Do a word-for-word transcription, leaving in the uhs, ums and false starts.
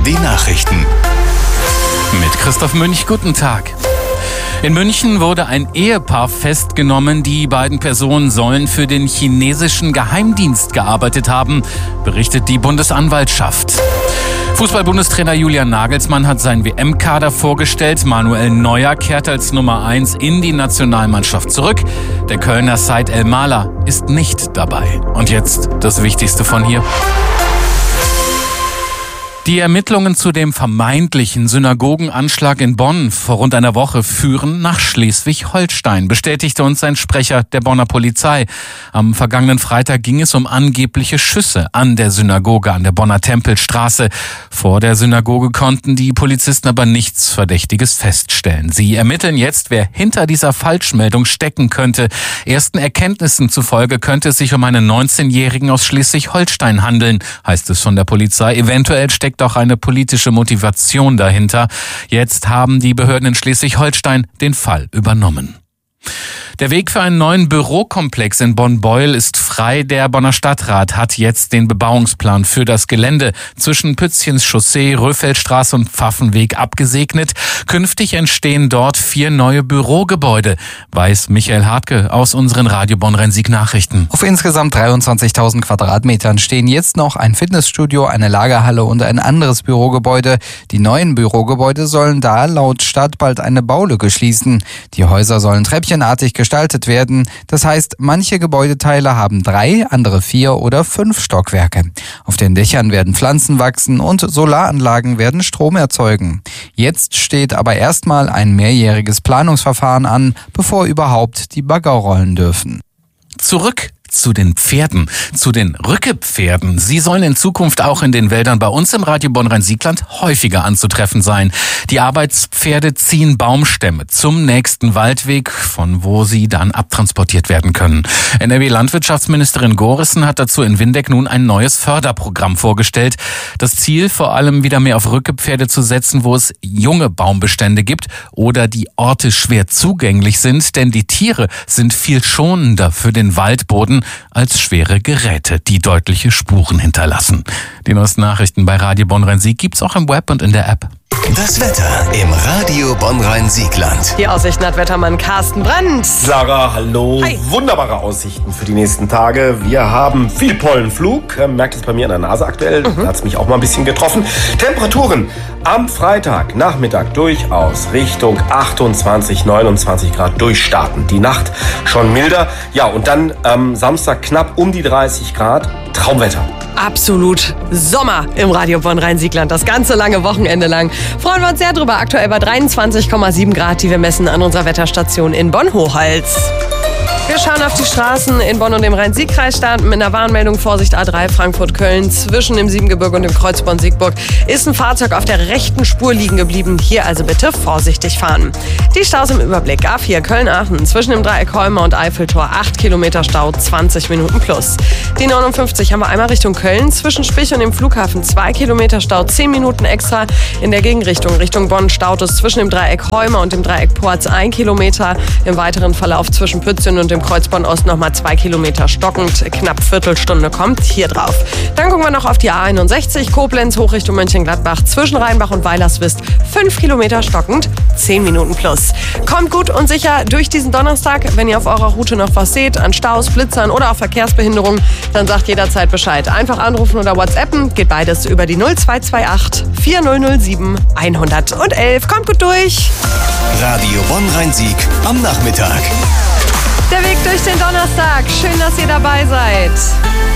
die Nachrichten. Mit Christoph Münch, guten Tag. In München wurde ein Ehepaar festgenommen. Die beiden Personen sollen für den chinesischen Geheimdienst gearbeitet haben, berichtet die Bundesanwaltschaft. Fußball-Bundestrainer Julian Nagelsmann hat seinen W M-Kader vorgestellt. Manuel Neuer kehrt als Nummer eins in die Nationalmannschaft zurück. Der Kölner Said El-Mala ist nicht dabei. Und jetzt das Wichtigste von hier. Die Ermittlungen zu dem vermeintlichen Synagogenanschlag in Bonn vor rund einer Woche führen nach Schleswig-Holstein, bestätigte uns ein Sprecher der Bonner Polizei. Am vergangenen Freitag ging es um angebliche Schüsse an der Synagoge an der Bonner Tempelstraße. Vor der Synagoge konnten die Polizisten aber nichts Verdächtiges feststellen. Sie ermitteln jetzt, wer hinter dieser Falschmeldung stecken könnte. Ersten Erkenntnissen zufolge könnte es sich um einen neunzehnjährigen aus Schleswig-Holstein handeln, heißt es von der Polizei. Eventuell steckt auch eine politische Motivation dahinter. Jetzt haben die Behörden in Schleswig-Holstein den Fall übernommen. Der Weg für einen neuen Bürokomplex in Bonn-Beuel ist frei. Der Bonner Stadtrat hat jetzt den Bebauungsplan für das Gelände zwischen Pützchens Chaussee, Röfeldstraße und Pfaffenweg abgesegnet. Künftig entstehen dort vier neue Bürogebäude, weiß Michael Hartke aus unseren Radio Bonn-Rhein-Sieg-Nachrichten. Auf insgesamt dreiundzwanzigtausend Quadratmetern stehen jetzt noch ein Fitnessstudio, eine Lagerhalle und ein anderes Bürogebäude. Die neuen Bürogebäude sollen da laut Stadt bald eine Baulücke schließen. Die Häuser sollen treppchenartig gestaltet werden. Das heißt, manche Gebäudeteile haben drei, andere vier oder fünf Stockwerke. Auf den Dächern werden Pflanzen wachsen und Solaranlagen werden Strom erzeugen. Jetzt steht aber erstmal ein mehrjähriges Planungsverfahren an, bevor überhaupt die Bagger rollen dürfen. Zurück zu den Pferden, zu den Rückepferden. Sie sollen in Zukunft auch in den Wäldern bei uns im Radio Bonn-Rhein-Siegland häufiger anzutreffen sein. Die Arbeitspferde ziehen Baumstämme zum nächsten Waldweg, von wo sie dann abtransportiert werden können. N R W-Landwirtschaftsministerin Gorissen hat dazu in Windeck nun ein neues Förderprogramm vorgestellt. Das Ziel, vor allem wieder mehr auf Rückepferde zu setzen, wo es junge Baumbestände gibt oder die Orte schwer zugänglich sind, denn die Tiere sind viel schonender für den Waldboden als schwere Geräte, die deutliche Spuren hinterlassen. Die neuesten Nachrichten bei Radio Bonn-Rhein-Sieg gibt's auch im Web und in der App. Das Wetter im Radio Bonn-Rhein-Siegland. Die Aussichten hat Wettermann Carsten Brandt. Sarah, hallo. Hi. Wunderbare Aussichten für die nächsten Tage. Wir haben viel Pollenflug. Ähm, merkt es bei mir an der Nase aktuell. Mhm. Da hat es mich auch mal ein bisschen getroffen. Temperaturen am Freitag Nachmittag durchaus Richtung achtundzwanzig, neunundzwanzig Grad durchstarten. Die Nacht schon milder. Ja, und dann ähm, Samstag knapp um die dreißig Grad. Traumwetter. Absolut Sommer im Radio Bonn-Rhein-Siegland. Das ganze lange Wochenende lang. Freuen wir uns sehr drüber. Aktuell bei dreiundzwanzig Komma sieben Grad, die wir messen an unserer Wetterstation in Bonn-Hochhals. Wir schauen auf die Straßen in Bonn und dem Rhein-Sieg-Kreis, starten mit einer Warnmeldung Vorsicht A drei Frankfurt-Köln. Zwischen dem Siebengebirge und dem Kreuz Bonn-Siegburg ist ein Fahrzeug auf der rechten Spur liegen geblieben. Hier also bitte vorsichtig fahren. Die Staus im Überblick. A vier Köln-Aachen zwischen dem Dreieck Holmer und Eiffeltor acht Kilometer Stau, zwanzig Minuten plus. Die neunundfünfzig haben wir einmal Richtung Köln. Zwischen Spich und dem Flughafen zwei Kilometer Stau, zehn Minuten extra. In der Gegenrichtung Richtung Bonn staut es zwischen dem Dreieck Holmer und dem Dreieck Porz ein Kilometer. Im weiteren Verlauf zwischen Pützchen und dem Kreuz Bonn-Ost nochmal zwei Kilometer stockend. Knapp Viertelstunde kommt hier drauf. Dann gucken wir noch auf die A einundsechzig. Koblenz hoch Richtung Mönchengladbach. Zwischen Rheinbach und Weilerswist fünf Kilometer stockend. zehn Minuten plus. Kommt gut und sicher durch diesen Donnerstag. Wenn ihr auf eurer Route noch was seht, an Staus, Blitzern oder auch Verkehrsbehinderungen, dann sagt jederzeit Bescheid. Einfach anrufen oder WhatsAppen. Geht beides über die null zwei zwei acht, vier null null sieben, hundertelf. Kommt gut durch. Radio Bonn-Rhein-Sieg am Nachmittag. Der Weg durch den Donnerstag. Schön, dass ihr dabei seid.